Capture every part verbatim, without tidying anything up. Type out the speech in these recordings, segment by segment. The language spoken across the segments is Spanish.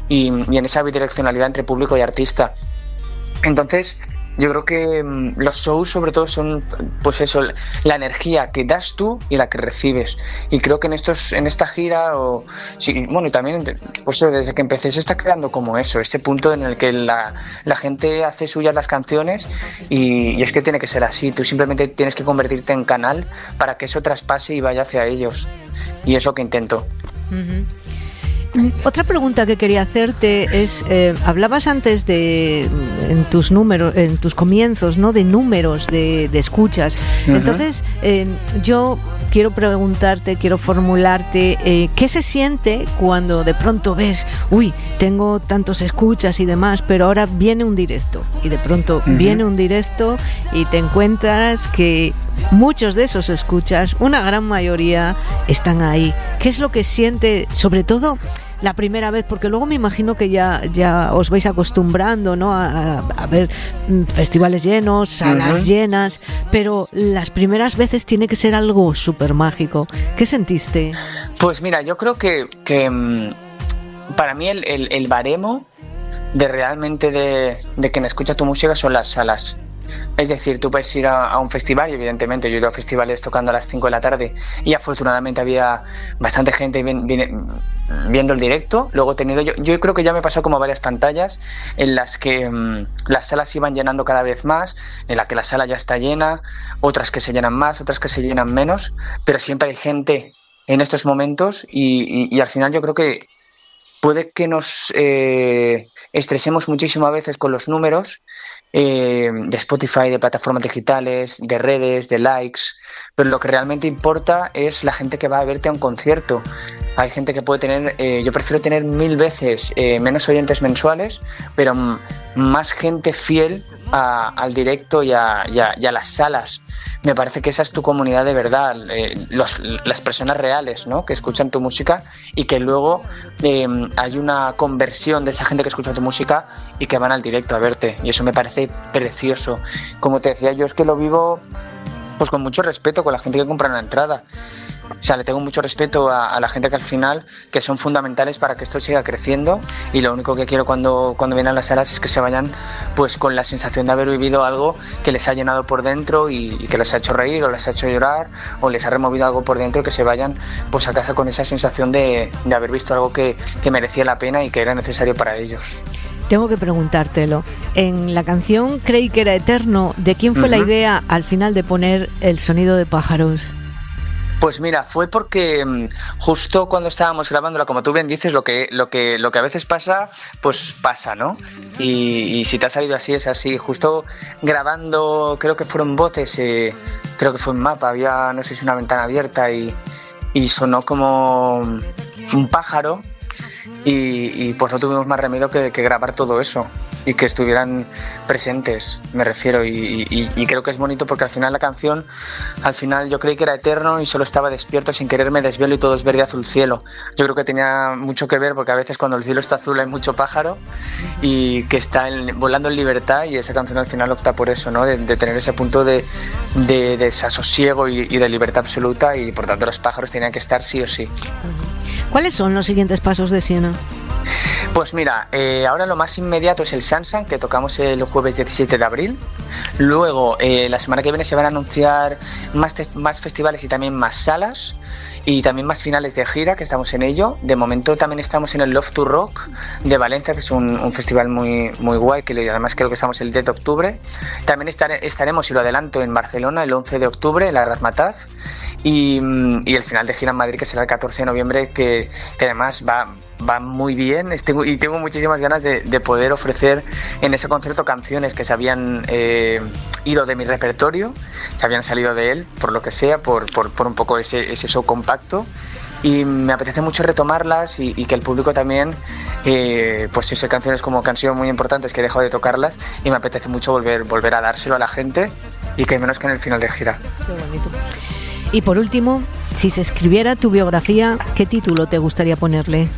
y, y en esa bidireccionalidad entre público y artista. Entonces, yo creo que um, los shows sobre todo son, pues eso, la energía que das tú y la que recibes. Y creo que en estos, en esta gira, o sí, bueno, y también pues desde que empecé se está creando como eso, ese punto en el que la, la gente hace suyas las canciones y, y es que tiene que ser así. Tú simplemente tienes que convertirte en canal para que eso traspase y vaya hacia ellos. Y es lo que intento. Uh-huh. Otra pregunta que quería hacerte es, eh, hablabas antes de, en tus números, en tus comienzos, ¿no? De números de, de escuchas. Uh-huh. Entonces, eh, yo quiero preguntarte, quiero formularte, eh, ¿qué se siente cuando de pronto ves, uy, tengo tantos escuchas y demás, pero ahora viene un directo, y de pronto uh-huh. viene un directo y te encuentras que muchos de esos escuchas, una gran mayoría, están ahí? ¿Qué es lo que siente, sobre todo la primera vez? Porque luego me imagino que ya, ya os vais acostumbrando, ¿no? a, a ver festivales llenos, salas uh-huh. llenas, pero las primeras veces tiene que ser algo súper mágico. ¿Qué sentiste? Pues mira, yo creo que, que para mí el, el, el baremo de realmente de, de quien escucha tu música son las salas. Es decir, tú puedes ir a, a un festival y evidentemente yo he ido a festivales tocando a las cinco de la tarde y afortunadamente había bastante gente bien, bien, viendo el directo. Luego he tenido, yo, yo creo que ya me pasó como varias pantallas en las que mmm, las salas iban llenando cada vez más, en la que la sala ya está llena, otras que se llenan más, otras que se llenan menos, pero siempre hay gente en estos momentos y, y, y al final yo creo que puede que nos eh, estresemos muchísimo a veces con los números eh, de Spotify, de plataformas digitales, de redes, de likes, pero lo que realmente importa es la gente que va a verte a un concierto. Hay gente que puede tener, eh, yo prefiero tener mil veces eh, menos oyentes mensuales, pero m- más gente fiel a, al directo y a, y, a, y a las salas. Me parece que esa es tu comunidad de verdad, eh, los, las personas reales, ¿no? Que escuchan tu música y que luego eh, hay una conversión de esa gente que escucha tu música y que van al directo a verte, y eso me parece precioso. Como te decía, yo es que lo vivo pues con mucho respeto con la gente que compra una entrada. O sea, le tengo mucho respeto a, a la gente que al final, que son fundamentales para que esto siga creciendo, y lo único que quiero cuando, cuando vienen a las salas es que se vayan pues con la sensación de haber vivido algo que les ha llenado por dentro y, y que les ha hecho reír o les ha hecho llorar o les ha removido algo por dentro, y que se vayan pues a casa con esa sensación de, de haber visto algo que, que merecía la pena y que era necesario para ellos. Tengo que preguntártelo. En la canción Creí que era eterno, ¿de quién fue uh-huh. la idea al final de poner el sonido de pájaros? Pues mira, fue porque justo cuando estábamos grabándola, como tú bien dices, lo que, lo que, lo que a veces pasa, pues pasa, ¿no? Y, y si te ha salido así, es así. Justo grabando, creo que fueron voces, eh, creo que fue en Mapa, había, no sé si una ventana abierta y, y sonó como un pájaro. Y, y pues no tuvimos más remedio que, que grabar todo eso y que estuvieran presentes, me refiero, y, y, y creo que es bonito porque al final la canción, al final yo creí que era eterno y solo estaba despierto, sin querer me desvelo y todo es verde azul cielo. Yo creo que tenía mucho que ver porque a veces cuando el cielo está azul hay mucho pájaro y que está en, volando en libertad, y esa canción al final opta por eso, ¿no? De, de tener ese punto de, de, de desasosiego y, y de libertad absoluta, y por tanto los pájaros tenían que estar sí o sí. ¿Cuáles son los siguientes pasos de Siena? Pues mira, eh, ahora lo más inmediato es el Sansan, que tocamos el jueves diecisiete de abril. Luego, eh, la semana que viene se van a anunciar más, te- más festivales y también más salas, y también más finales de gira, que estamos en ello. De momento también estamos en el Love to Rock de Valencia, que es un, un festival muy, muy guay, que además creo que estamos el diez de octubre. También estar- estaremos, y lo adelanto, en Barcelona el once de octubre, en la Razmataz. Y, y el final de gira en Madrid, que será el catorce de noviembre, que, que además va, va muy bien. Tengo, y tengo muchísimas ganas de, de poder ofrecer en ese concierto canciones que se habían eh, ido de mi repertorio, se habían salido de él, por lo que sea, por, por, por un poco ese, ese show compacto. Y me apetece mucho retomarlas y, y que el público también, eh, pues eso, hay canciones como Canción muy importantes que he dejado de tocarlas, y me apetece mucho volver, volver a dárselo a la gente, y que menos que en el final de gira. Qué bonito. Y por último, si se escribiera tu biografía, ¿qué título te gustaría ponerle?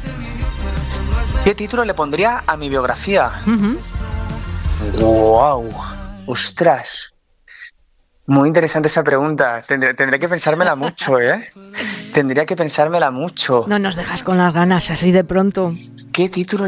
¿Qué título le pondría a mi biografía? Uh-huh. ¡Wow! ¡Ostras! Muy interesante esa pregunta. Tendré, tendré que pensármela mucho, ¿eh? Tendría que pensármela mucho. No nos dejas con las ganas así de pronto. ¿Qué título